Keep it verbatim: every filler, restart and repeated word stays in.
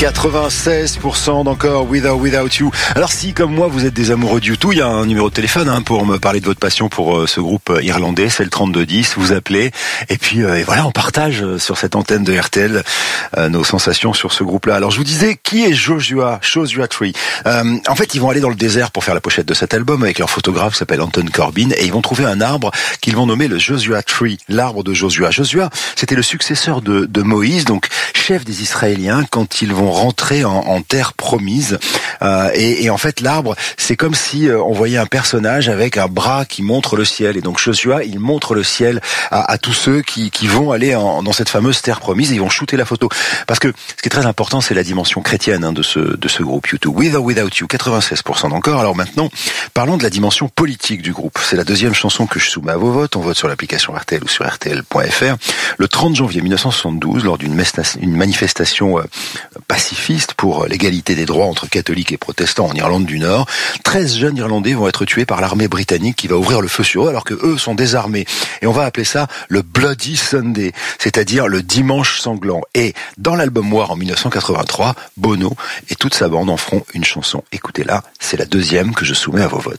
quatre-vingt-seize pour cent d'encore With or Without You. Alors si, comme moi, vous êtes des amoureux du U deux, il y a un numéro de téléphone hein, pour me parler de votre passion pour euh, ce groupe irlandais, c'est le trente-deux dix, vous appelez, et puis euh, et voilà, on partage euh, sur cette antenne de R T L euh, nos sensations sur ce groupe-là. Alors je vous disais, qui est Joshua, Joshua Tree euh, En fait, ils vont aller dans le désert pour faire la pochette de cet album avec leur photographe qui s'appelle Anton Corbin, et ils vont trouver un arbre qu'ils vont nommer le Joshua Tree, l'arbre de Joshua. Joshua, c'était le successeur de, de Moïse, donc chef des Israéliens quand ils vont rentrer en, en terre promise. Euh, et, et en fait, l'arbre, c'est comme si euh, on voyait un personnage avec un bras qui montre le ciel. Et donc Joshua, il montre le ciel à, à tous ceux qui, qui vont aller en, dans cette fameuse terre promise. Et ils vont shooter la photo. Parce que ce qui est très important, c'est la dimension chrétienne hein, de ce de ce groupe U deux. With or Without You, quatre-vingt-seize pour cent d'encore. Alors maintenant, parlons de la dimension politique du groupe. C'est la deuxième chanson que je soumets à vos votes. On vote sur l'application R T L ou sur R T L point F R. Le trente janvier mille neuf cent soixante-douze, lors d'une une manifestation euh, pacifiste pour l'égalité des droits entre catholiques et protestants en Irlande du Nord, treize jeunes Irlandais vont être tués par l'armée britannique qui va ouvrir le feu sur eux alors que eux sont désarmés. Et on va appeler ça le Bloody Sunday, c'est-à-dire le dimanche sanglant. Et dans l'album War en mille neuf cent quatre-vingt-trois, Bono et toute sa bande en feront une chanson. Écoutez-la, c'est la deuxième que je soumets à vos votes.